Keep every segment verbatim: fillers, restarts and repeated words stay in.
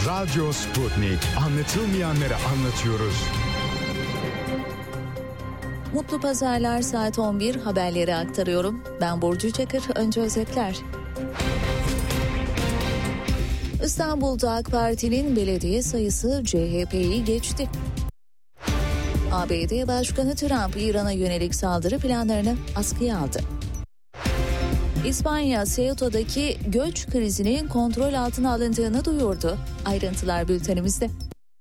Radyo Sputnik. Anlatılmayanları anlatıyoruz. Mutlu pazarlar, saat on bir haberleri aktarıyorum. Ben Burcu Çakır, önce özetler. İstanbul'da AK Parti'nin belediye sayısı C H P'yi geçti. A B D Başkanı Trump, İran'a yönelik saldırı planlarını askıya aldı. İspanya, Ceuta'daki göç krizinin kontrol altına alındığını duyurdu. Ayrıntılar bültenimizde.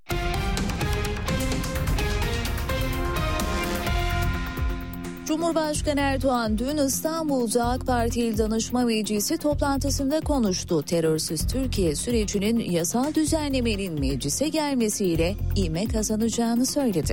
Cumhurbaşkanı Erdoğan dün İstanbul'da AK Parti İl Danışma Meclisi toplantısında konuştu. Terörsüz Türkiye sürecinin yasal düzenlemenin meclise gelmesiyle ivme kazanacağını söyledi.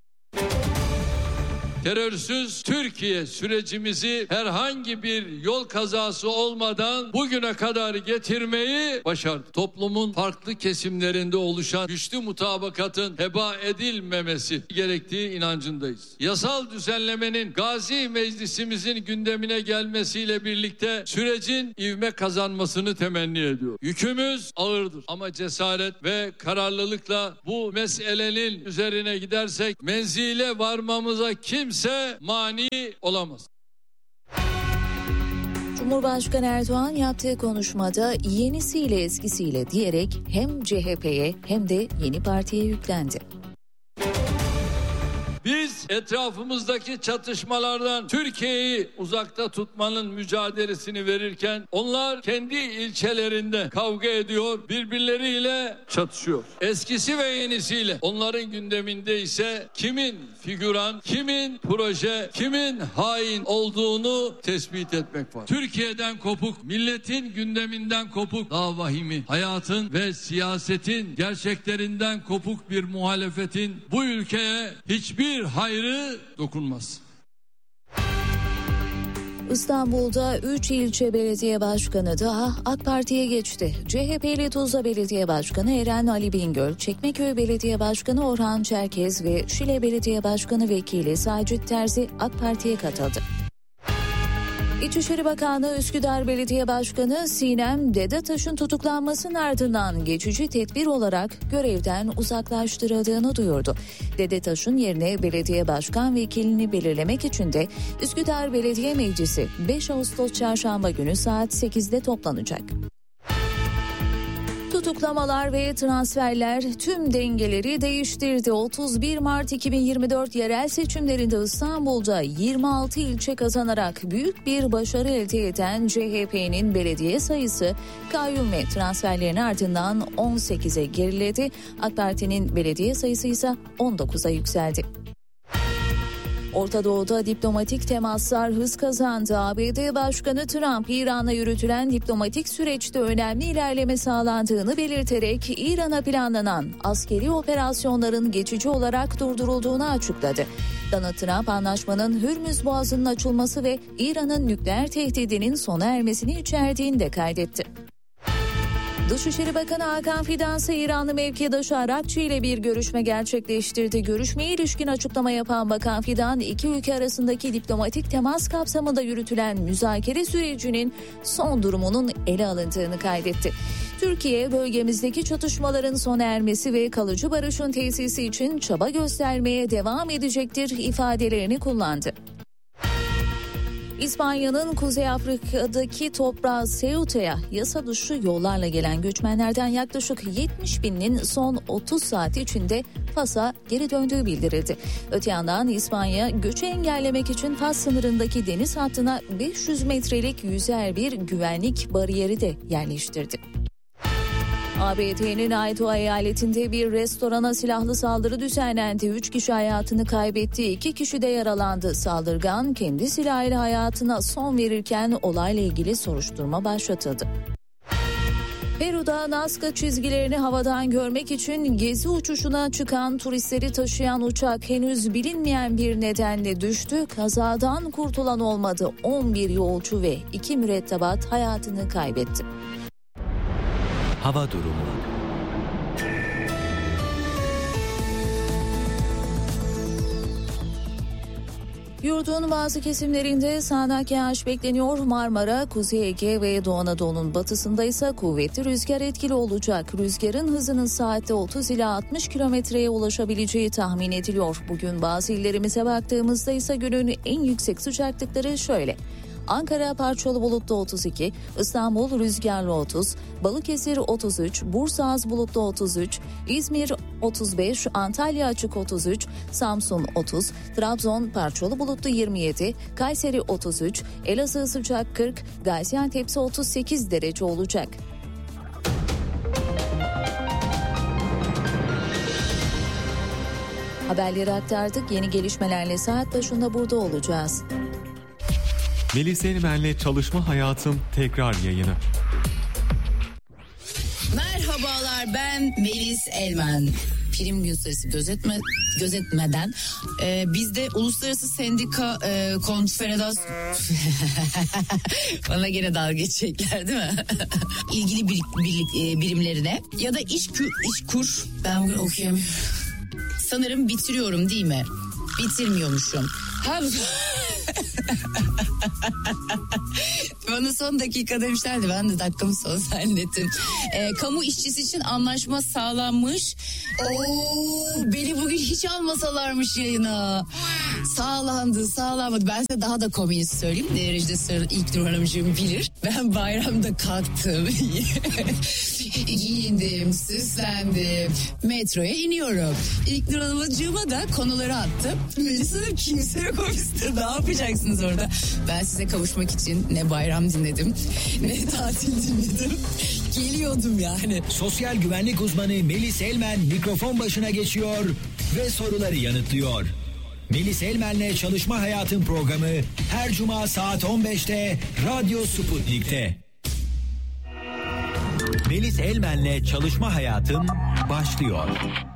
Terörsüz Türkiye sürecimizi herhangi bir yol kazası olmadan bugüne kadar getirmeyi başardı. Toplumun farklı kesimlerinde oluşan güçlü mutabakatın heba edilmemesi gerektiği inancındayız. Yasal düzenlemenin Gazi Meclisimizin gündemine gelmesiyle birlikte sürecin ivme kazanmasını temenni ediyor. Yükümüz ağırdır ama cesaret ve kararlılıkla bu meselenin üzerine gidersek menzile varmamıza kimse ise mani olamaz. Cumhurbaşkanı Erdoğan yaptığı konuşmada yenisiyle eskisiyle diyerek hem C H P'ye hem de yeni partiye yüklendi. Biz etrafımızdaki çatışmalardan Türkiye'yi uzakta tutmanın mücadelesini verirken onlar kendi ilçelerinde kavga ediyor, birbirleriyle çatışıyor. Eskisi ve yenisiyle. Onların gündeminde ise kimin figüran, kimin proje, kimin hain olduğunu tespit etmek var. Türkiye'den kopuk, milletin gündeminden kopuk, daha vahimi, hayatın ve siyasetin gerçeklerinden kopuk bir muhalefetin bu ülkeye hiçbir hayrı dokunmaz. İstanbul'da üç ilçe belediye başkanı daha AK Parti'ye geçti. C H P'li Tuzla Belediye Başkanı Eren Ali Bingöl, Çekmeköy Belediye Başkanı Orhan Çerkez ve Şile Belediye Başkanı Vekili Sacit Terzi AK Parti'ye katıldı. İçişleri Bakanlığı Üsküdar Belediye Başkanı Sinem Dedetaş'ın tutuklanmasının ardından geçici tedbir olarak görevden uzaklaştırıldığını duyurdu. Dedetaş'ın yerine belediye başkan vekilini belirlemek için de Üsküdar Belediye Meclisi beş Ağustos Çarşamba günü saat sekizde toplanacak. Tutuklamalar ve transferler tüm dengeleri değiştirdi. otuz bir Mart iki bin yirmi dört yerel seçimlerinde İstanbul'da yirmi altı ilçe kazanarak büyük bir başarı elde eden C H P'nin belediye sayısı kayyum ve transferlerin ardından on sekize geriledi. AK Parti'nin belediye sayısı ise on dokuza yükseldi. Orta Doğu'da diplomatik temaslar hız kazandı. A B D Başkanı Trump, İran'la yürütülen diplomatik süreçte önemli ilerleme sağlandığını belirterek İran'a planlanan askeri operasyonların geçici olarak durdurulduğunu açıkladı. Donald Trump, anlaşmanın Hürmüz Boğazı'nın açılması ve İran'ın nükleer tehdidinin sona ermesini içerdiğini de kaydetti. Dışişleri Bakanı Hakan Fidan ise İranlı mevkidaşı Arakçı ile bir görüşme gerçekleştirdi. Görüşmeye ilişkin açıklama yapan Bakan Fidan, iki ülke arasındaki diplomatik temas kapsamında yürütülen müzakere sürecinin son durumunun ele alındığını kaydetti. Türkiye, bölgemizdeki çatışmaların sona ermesi ve kalıcı barışın tesisi için çaba göstermeye devam edecektir ifadelerini kullandı. İspanya'nın Kuzey Afrika'daki toprağı Ceuta'ya yasa dışı yollarla gelen göçmenlerden yaklaşık yetmiş binin son otuz saat içinde Fas'a geri döndüğü bildirildi. Öte yandan İspanya göçü engellemek için Fas sınırındaki deniz hattına beş yüz metrelik yüzer bir güvenlik bariyeri de yerleştirdi. A B D'nin Idaho eyaletinde bir restorana silahlı saldırı düzenlendi. Üç kişi hayatını kaybetti, iki kişi de yaralandı. Saldırgan kendi silahıyla hayatına son verirken olayla ilgili soruşturma başlatıldı. Peru'da Nazca çizgilerini havadan görmek için gezi uçuşuna çıkan turistleri taşıyan uçak henüz bilinmeyen bir nedenle düştü. Kazadan kurtulan olmadı. on bir yolcu ve iki mürettebat hayatını kaybetti. Hava durumu. Yurdun bazı kesimlerinde sağanak yağış bekleniyor. Marmara, Kuzey Ege ve Doğu Anadolu'nun batısında ise kuvvetli rüzgar etkili olacak. Rüzgarın hızının saatte otuz ila altmış kilometreye ulaşabileceği tahmin ediliyor. Bugün bazı illerimize baktığımızda ise günün en yüksek sıcaklıkları şöyle. Ankara parçalı bulutlu otuz iki, İstanbul rüzgarlı otuz, Balıkesir otuz üç, Bursa az bulutlu otuz üç, İzmir otuz beş, Antalya açık otuz üç, Samsun otuz, Trabzon parçalı bulutlu yirmi yedi, Kayseri otuz üç, Elazığ sıcak kırk, Gaziantep otuz sekiz derece olacak. Haberleri aktardık. Yeni gelişmelerle saat başında burada olacağız. Melis Elmen'le Çalışma Hayatım tekrar yayını. Merhabalar, ben Melis Elmen. Prim gün sayısı gözetme, gözetmeden e, bizde Uluslararası Sendika e, Konfederasyon bana gene dalga geçecekler değil mi? İlgili bir, birlik, e, birimlerine ya da iş, kü, iş kur ben bugün okuyamıyorum. Sanırım bitiriyorum değil mi? Bitirmiyormuşum. Ha, bana son dakika demişlerdi, ben de dakikamı son zannettim. E, kamu işçisi için anlaşma sağlanmış. Oo, beni bugün hiç almasalarmış yayına. Sağlandı, sağlanmadı. Ben size daha da komiğini söyleyeyim. Derecede sıra ilk Nur Hanımcığım bilir. Ben bayramda kalktım. Giyindim, süslendim. Metroya iniyorum. İlk Nur Hanımcığıma da konuları attım. Melis Hanım kimse yok ofiste. Ne yapacaksınız orada? Ben size kavuşmak için ne bayram dinledim, ne tatil dinledim. Geliyordum yani. Sosyal güvenlik uzmanı Melis Elmen mikrofon başına geçiyor ve soruları yanıtlıyor. Melis Elmen'le Çalışma Hayatım programı her cuma saat on beşte Radyo Sputnik'te. Melis Elmen'le Çalışma Hayatım başlıyor.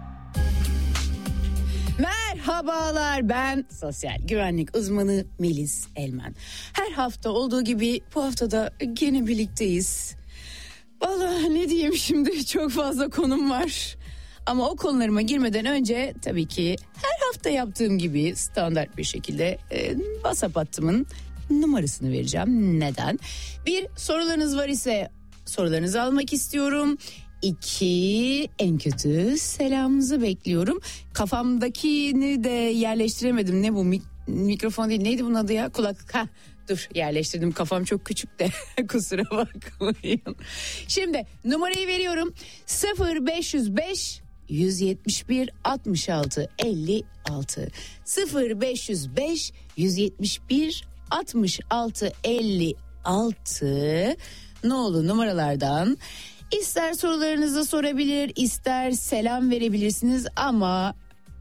Merhabalar, ben sosyal güvenlik uzmanı Melis Elmen. Her hafta olduğu gibi bu haftada gene birlikteyiz. Vallahi ne diyeyim şimdi, çok fazla konum var. Ama o konularıma girmeden önce tabii ki her hafta yaptığım gibi standart bir şekilde e, WhatsApp hattımın numarasını vereceğim. Neden? Bir, sorularınız var ise sorularınızı almak istiyorum. İki, en kötü selamınızı bekliyorum. Kafamdakini de yerleştiremedim. Ne bu Mik- mikrofon değil, neydi bunun adı ya? Kulak. Ha, dur yerleştirdim, kafam çok küçük de kusura bakmayın. Şimdi numarayı veriyorum. sıfır beş yüz beş yüz yetmiş bir altmış altı elli altı sıfır beş yüz beş yüz yetmiş bir altmış altı elli altı nolu numaralardan İster sorularınızı sorabilir, ister selam verebilirsiniz ama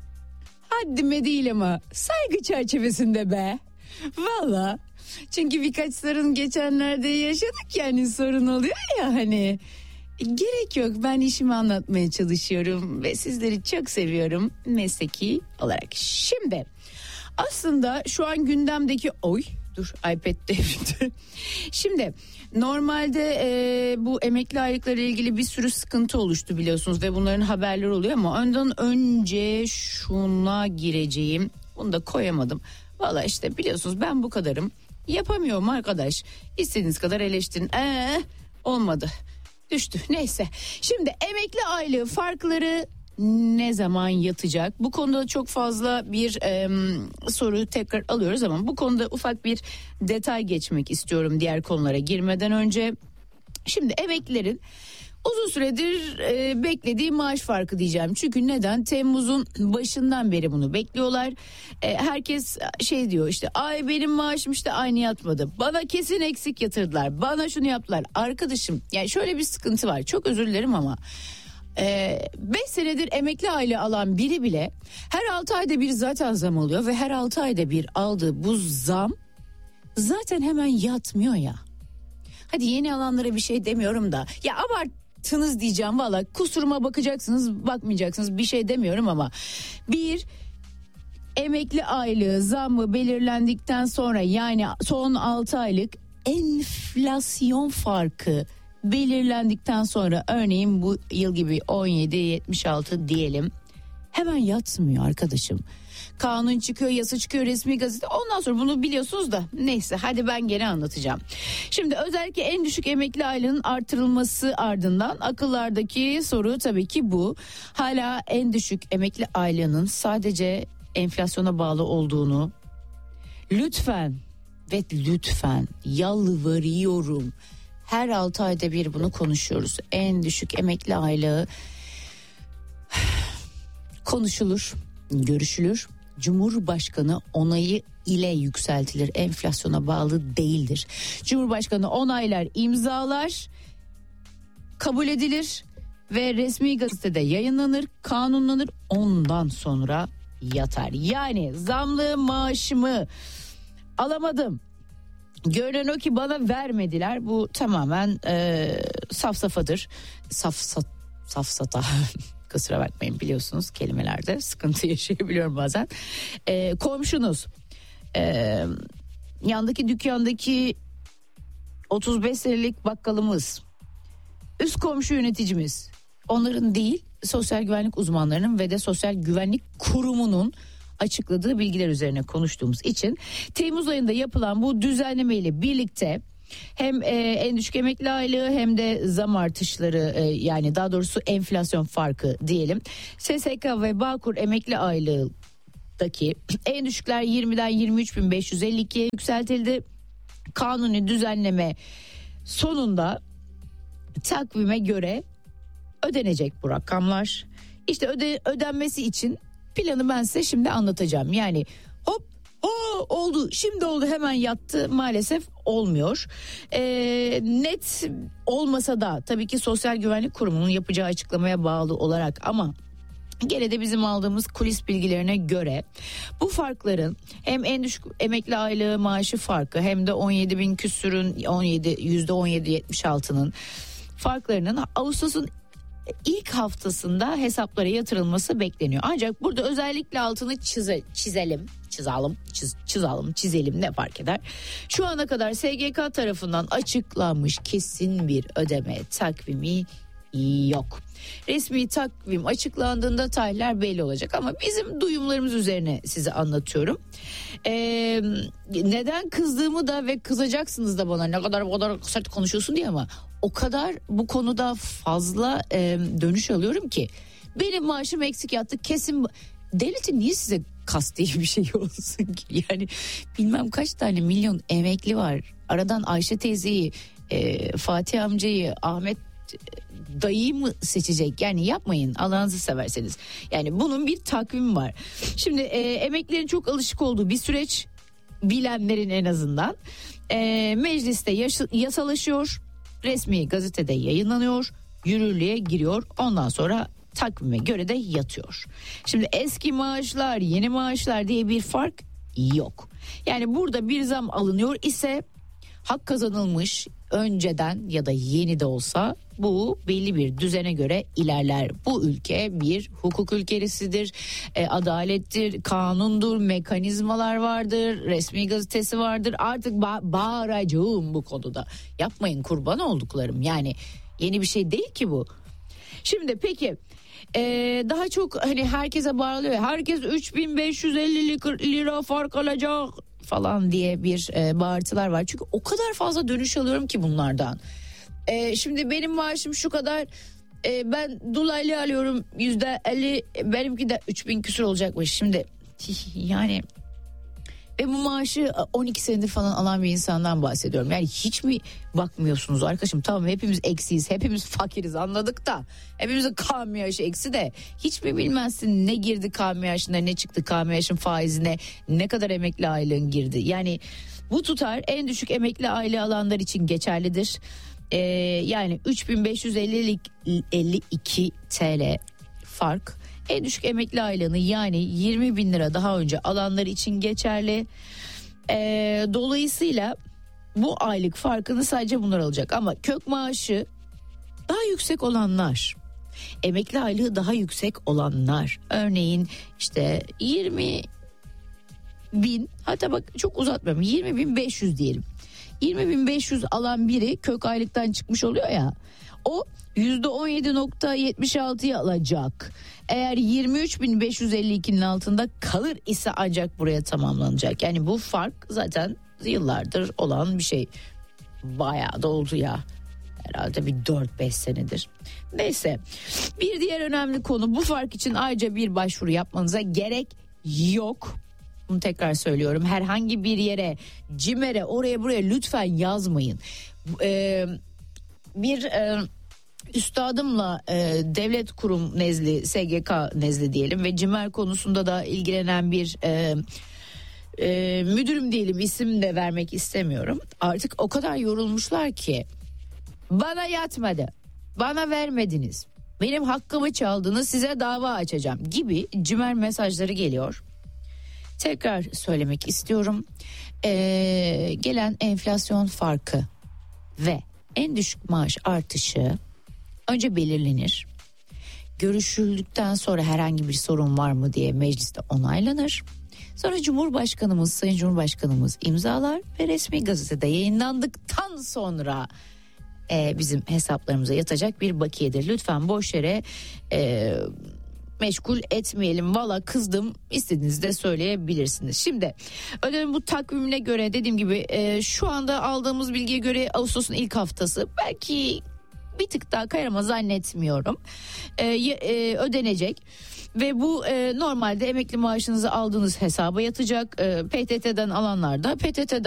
haddime değil ama saygı çerçevesinde be. Valla, çünkü birkaç sorun geçenlerde yaşadık, yani sorun oluyor ya hani. Gerek yok, ben işimi anlatmaya çalışıyorum ve sizleri çok seviyorum mesleki olarak. Şimdi aslında şu an gündemdeki oy dur iPad devrildi. Şimdi normalde e, bu emekli aylıkları ilgili bir sürü sıkıntı oluştu biliyorsunuz ve bunların haberleri oluyor ama önden önce şuna gireceğim. Bunu da koyamadım. Valla işte biliyorsunuz ben bu kadarım. Yapamıyorum arkadaş. İstediğiniz kadar eleştirin. Eee olmadı. Düştü. Neyse. Şimdi emekli aylığı farkları ne zaman yatacak? Bu konuda çok fazla bir e, soru tekrar alıyoruz ama bu konuda ufak bir detay geçmek istiyorum diğer konulara girmeden önce. Şimdi emeklilerin uzun süredir e, beklediği maaş farkı diyeceğim. Çünkü neden? Temmuz'un başından beri bunu bekliyorlar. E, herkes şey diyor işte, ay benim maaşım işte aynı yatmadı. Bana kesin eksik yatırdılar. Bana şunu yaptılar. Arkadaşım, yani şöyle bir sıkıntı var. Çok özür dilerim ama beş ee, senedir emekli aylığı alan biri bile her altı ayda bir zaten zam alıyor ve her altı ayda bir aldığı bu zam zaten hemen yatmıyor ya. Hadi yeni alanlara bir şey demiyorum da ya abarttınız diyeceğim, valla kusuruma bakacaksınız bakmayacaksınız bir şey demiyorum ama bir emekli aylığı zammı belirlendikten sonra, yani son altı aylık enflasyon farkı belirlendikten sonra, örneğin bu yıl gibi on yedi yetmiş altı diyelim, hemen yatmıyor arkadaşım. kanun çıkıyor, yasa çıkıyor, resmi gazete. Ondan sonra bunu biliyorsunuz da neyse hadi ben gene anlatacağım. Şimdi özellikle en düşük emekli aylığının artırılması ardından akıllardaki soru tabii ki bu. Hala en düşük emekli aylığının sadece enflasyona bağlı olduğunu lütfen ve lütfen yalvarıyorum. Her altı ayda bir bunu konuşuyoruz. En düşük emekli aylığı konuşulur, görüşülür. Cumhurbaşkanı onayı ile yükseltilir. Enflasyona bağlı değildir. Cumhurbaşkanı onaylar, imzalar, kabul edilir ve resmi gazetede yayınlanır, kanunlanır. Ondan sonra yatar. Yani zamlı maaşımı alamadım, görünen o ki bana vermediler. Bu tamamen e, safsafadır. Safsat, safsata. Kusura bakmayın, biliyorsunuz kelimelerde sıkıntı yaşayabiliyorum bazen. E, komşunuz, e, yandaki dükkandaki otuz beş senelik bakkalımız, üst komşu yöneticimiz, onların değil sosyal güvenlik uzmanlarının ve de sosyal güvenlik kurumunun açıkladığı bilgiler üzerine konuştuğumuz için Temmuz ayında yapılan bu düzenleme ile birlikte hem e, en düşük emekli aylığı hem de zam artışları e, yani daha doğrusu enflasyon farkı diyelim. S S K ve Bağkur emekli aylığındaki en düşükler yirmiden yirmi üç bin beş yüz elli ikiye yükseltildi. Kanuni düzenleme sonunda takvime göre ödenecek bu rakamlar. İşte öde, ödenmesi için planı ben size şimdi anlatacağım. Yani hop o oldu, şimdi oldu, hemen yattı, maalesef olmuyor. Ee, net olmasa da tabii ki Sosyal Güvenlik Kurumu'nun yapacağı açıklamaya bağlı olarak, ama gene de bizim aldığımız kulis bilgilerine göre bu farkların hem en düşük emekli aylığı maaşı farkı hem de on yedi bin küsürün on yedi yüzde on yedi yetmiş altının farklarının Ağustos'un ilk haftasında hesaplara yatırılması bekleniyor. Ancak burada özellikle altını çize, çizelim, çizelim, çiz, çizelim, çizelim ne fark eder? Şu ana kadar S G K tarafından açıklanmış kesin bir ödeme takvimi yok. Resmi takvim açıklandığında tarihler belli olacak ama bizim duyumlarımız üzerine size anlatıyorum. Ee, neden kızdığımı da ve kızacaksınız da bana, ne kadar o kadar sert konuşuyorsun diye, ama o kadar bu konuda fazla e, dönüş alıyorum ki benim maaşım eksik yattı kesin. Devletin niye size kasti bir şey olsun ki? Yani bilmem kaç tane milyon emekli var. Aradan Ayşe teyzeyi, e, Fatih amcayı, Ahmet dayıyı mı seçecek? Yani yapmayın Allah'ınızı severseniz. Yani bunun bir takvimi var. Şimdi e, emeklilerin çok alışık olduğu bir süreç, bilenlerin en azından. E, mecliste yaş- yasalaşıyor, resmi gazetede yayınlanıyor, yürürlüğe giriyor, ondan sonra takvime göre de yatıyor. Şimdi eski maaşlar, yeni maaşlar diye bir fark yok. Yani burada bir zam alınıyor ise hak kazanılmış önceden ya da yeni de olsa bu belli bir düzene göre ilerler. Bu ülke bir hukuk ülkesidir, e, adalettir, kanundur, mekanizmalar vardır, resmi gazetesi vardır. Artık ba- bağıracağım bu konuda. Yapmayın kurban olduklarım, yani yeni bir şey değil ki bu. Şimdi peki e, daha çok hani herkese bağırılıyor, herkes üç bin beş yüz elli lira fark alacak falan diye bir e, bağırtılar var. Çünkü o kadar fazla dönüş alıyorum ki bunlardan. E, şimdi benim maaşım şu kadar, e, ben dolaylı alıyorum yüzde elli, benimki de üç bin küsur olacakmış. Şimdi yani ve bu maaşı on iki senedir falan alan bir insandan bahsediyorum. Yani hiç mi bakmıyorsunuz arkadaşım? Tamam, hepimiz eksiyiz, hepimiz fakiriz, anladık da hepimizin K M Y'si eksi de hiç mi bilmezsin ne girdi K M Y'sine, ne çıktı K M Y'sin faizine, ne kadar emekli aylığın girdi? Yani bu tutar en düşük emekli aylığı alanlar için geçerlidir. Ee, yani üç bin beş yüz elli iki T L fark en düşük emekli aylığını yani yirmi bin lira daha önce alanlar için geçerli. Ee, dolayısıyla bu aylık farkını sadece bunlar alacak, ama kök maaşı daha yüksek olanlar, emekli aylığı daha yüksek olanlar, örneğin işte yirmi bin, hatta bak çok uzatmıyorum, yirmi bin beş yüz diyelim. yirmi bin beş yüz alan biri kök aylıktan çıkmış oluyor ya. O yüzde on yedi nokta yetmiş altı'yı alacak. Eğer yirmi üç bin beş yüz elli iki'nin altında kalır ise ancak buraya tamamlanacak. Yani bu fark zaten yıllardır olan bir şey. Bayağı da oldu ya. Herhalde bir dört beş senedir. Neyse, bir diğer önemli konu, bu fark için ayrıca bir başvuru yapmanıza gerek yok. Bunu tekrar söylüyorum, herhangi bir yere, CİMER'e, oraya buraya lütfen yazmayın. Ee, bir e, üstadımla e, devlet kurum nezli, S G K nezli diyelim ve CİMER konusunda da ilgilenen bir e, e, müdürüm diyelim, isim de vermek istemiyorum. Artık o kadar yorulmuşlar ki, bana yatmadı, bana vermediniz, benim hakkımı çaldınız, size dava açacağım gibi CİMER mesajları geliyor. Tekrar söylemek istiyorum, ee, gelen enflasyon farkı ve en düşük maaş artışı önce belirlenir. Görüşüldükten sonra herhangi bir sorun var mı diye mecliste onaylanır. Sonra Cumhurbaşkanımız, Sayın Cumhurbaşkanımız imzalar ve resmi gazetede yayınlandıktan sonra e, bizim hesaplarımıza yatacak bir bakiyedir. Lütfen boş yere e, meşgul etmeyelim. Valla kızdım, istediğinizi de söyleyebilirsiniz. Şimdi ödemenin bu takvimine göre, dediğim gibi e, şu anda aldığımız bilgiye göre Ağustos'un ilk haftası, belki bir tık daha kayar ama zannetmiyorum, e, e, ödenecek. Ve bu e, normalde emekli maaşınızı aldığınız hesaba yatacak. E, P T T'den alanlar da P T T'den